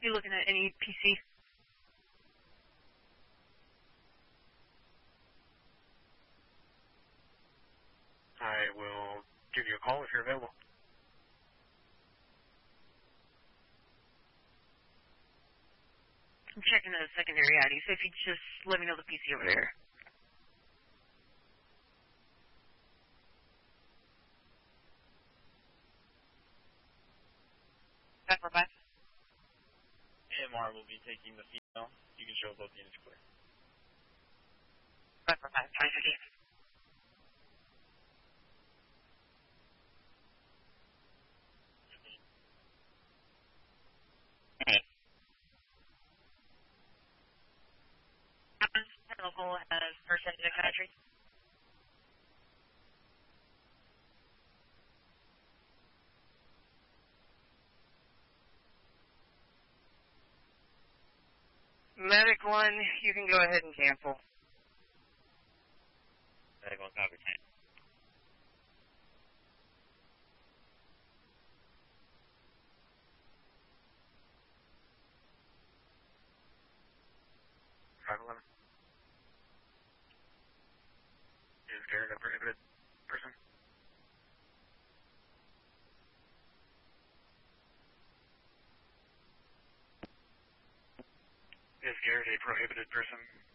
You looking at any PC? I will give you a call if you're available. I'm checking the secondary ID, so if you just let me know the PC over there. 545. AMR will be taking the female. You can show both units clear. 545. 550. Hey. Local has first engine country. Medic 1, you can go ahead and cancel. Medic 1, copy 10. Is Garrett a prohibited person? Is Garrett a prohibited person?